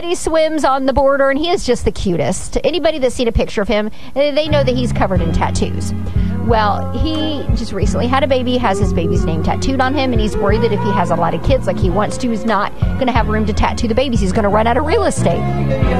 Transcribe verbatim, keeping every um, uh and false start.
Teddy swims on the border, and he is just the cutest. Anybody that's seen a picture of him, they know that he's covered in tattoos. Well, he just recently had a baby, has his baby's name tattooed on him, and he's worried that if he has a lot of kids like he wants to, he's not going to have room to tattoo the babies. He's going to run out of real estate.